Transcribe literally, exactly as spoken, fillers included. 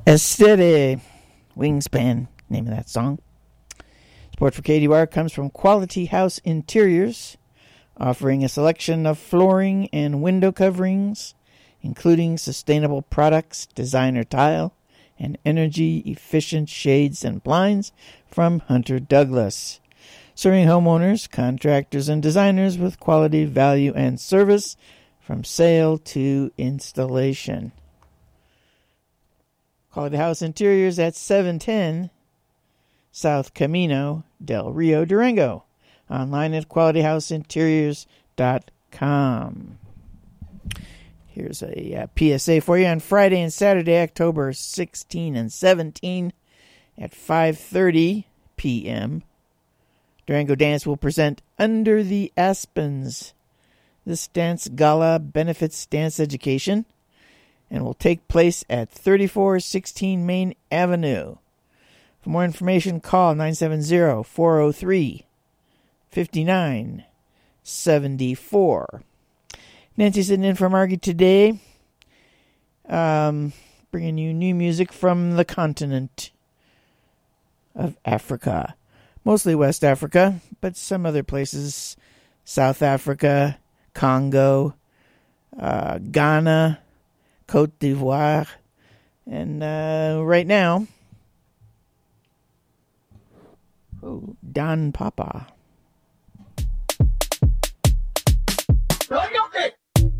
Estede, Wingspan, name of that song. Support for K D Y R comes from Quality House Interiors, offering a selection of flooring and window coverings, including sustainable products, designer tile, and energy-efficient shades and blinds from Hunter Douglas. Serving homeowners, contractors, and designers with quality, value, and service from sale to installation. Quality House Interiors at seven ten South Camino del Rio, Durango. Online at quality house interiors dot com. Here's a uh, P S A for you on Friday and Saturday, October sixteenth and seventeenth at five thirty p.m. Durango Dance will present Under the Aspens. This dance gala benefits dance education and will take place at thirty-four sixteen Main Avenue. For more information, call nine seven zero, four zero three, five nine seven four. Nancy sitting in for Margie today, um, bringing you new music from the continent of Africa. Mostly West Africa, but some other places, South Africa, Congo, uh, Ghana, Cote d'Ivoire, and uh, right now, oh, Don Papa.